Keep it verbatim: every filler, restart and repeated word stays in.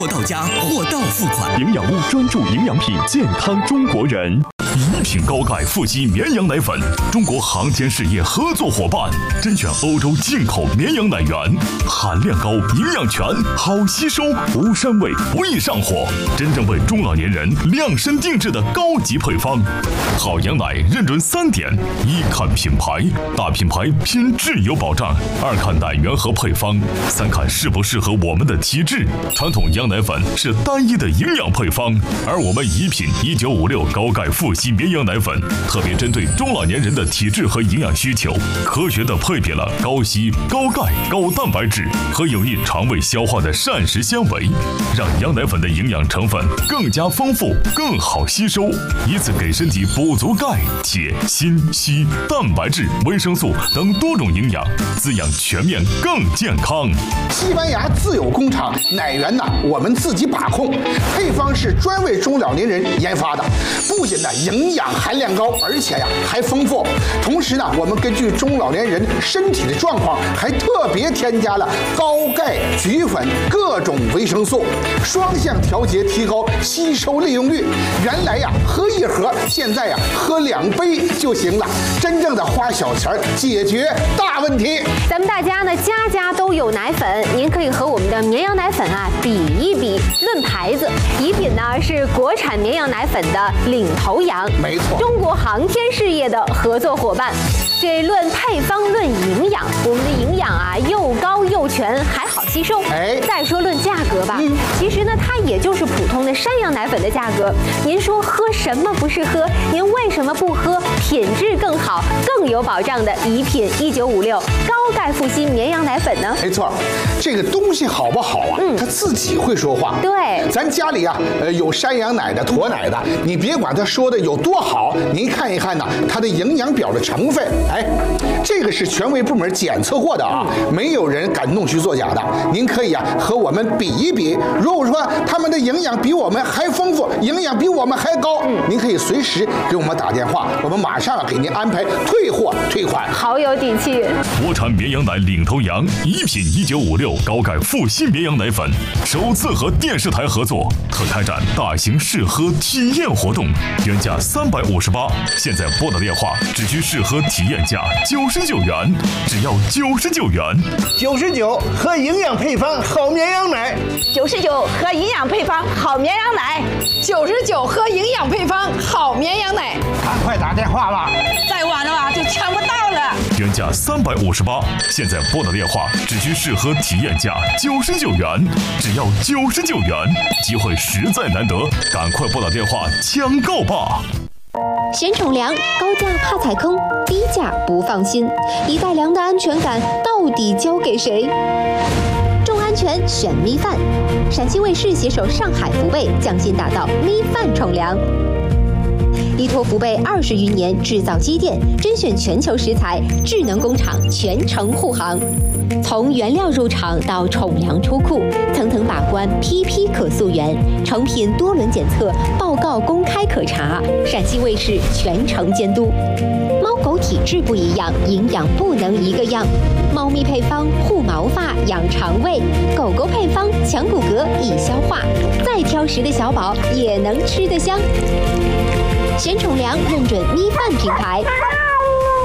货到家，货到付款。 营养屋专注营养品，健康中国人。一品高钙富硒绵羊奶粉，中国航天事业合作伙伴，甄选欧洲进口绵羊奶源，含量高，营养全，好吸收，无膻味，不易上火，真正为中老年人量身定制的高级配方。好羊奶认准三点：一看品牌，大品牌拼质有保障；二看奶源和配方；三看适不适合我们的体质。传统羊奶粉是单一的营养配方，而我们一品一九五六高钙富硒绵羊奶粉特别针对中老年人的体质和营养需求，科学的配比了高硒、高钙、高蛋白质和有益肠胃消化的膳食纤维，让羊奶粉的营养成分更加丰富、更好吸收，以此给身体补足钙、铁、锌、硒、蛋白质、维生素等多种营养，滋养全面更健康。 西班牙自有工厂，奶源呢我们自己把控，配方是专为中老年人研发的，不仅呢营养含量高，而且呀还丰富。同时呢，我们根据中老年人身体的状况，还特别添加了高钙、菊粉各种维生素，双向调节，提高吸收利用率。原来呀喝一盒，现在呀喝两杯就行了，真正的花小钱解决大问题。 咱们大家呢家家都有奶粉，您可以和我们的绵羊奶粉啊比一比，论牌子，宜品呢是国产绵羊奶粉的领头羊， 没错， 中国航天事业的合作伙伴。这论配方论营养，我们的营养啊又高又全，还好吸收。 哎， 再说论价格吧，嗯、其实呢它也就是普通的山羊奶粉的价格。您说喝什么不是喝？您为什么不喝品质更好、更有保障的宜品一九五六高钙富硒绵羊奶粉呢？ 没错，这个东西好不好啊？嗯，它自己会说话。 对， 咱家里啊，呃，有山羊奶的、驼奶的，你别管它说的有多好，您看一看呢，它的营养表的成分，哎，这个是权威部门检测过的啊，没有人敢弄虚作假的。您可以啊和我们比一比，如果说他们的营养比我们还丰富，营养比我们还高，嗯，您可以随时给我们打电话，我们马上给您安排退货退款。 好有底气！ 国产绵羊奶领头羊，一品一九五六高钙富硒绵羊奶粉，首次和电视台合作，特开展大型试喝体验活动，原价三百五十八，现在拨打电话只需试喝体验价九十九元，只要九十九元。 九十九喝营养配方好绵羊奶， 九十九喝营养配方好绵羊奶，九十九喝营养配方好绵羊奶。 赶快打电话吧， 再晚了啊就抢不到了。 原价三百五十八，现在拨打电话只需试喝体验价九十九元，只要九十九元，机会实在难得，赶快拨打电话抢购吧！ 选宠粮，高价怕踩坑，低价不放心，一袋粮的安全感到底交给谁？重安全选咪饭，陕西卫视携手上海福贝匠心打造咪饭宠粮。依托福贝二十余年制造积淀，甄选全球食材，智能工厂全程护航。从原料入场到宠粮出库，层层把关，批批可溯源，成品多轮检测，报告公开可查，陕西卫视全程监督。猫狗体质不一样，营养不能一个样。猫咪配方护毛发、养肠胃，狗狗配方强骨骼、易消化，再挑食的小宝也能吃得香。选宠粮认准咪饭品牌。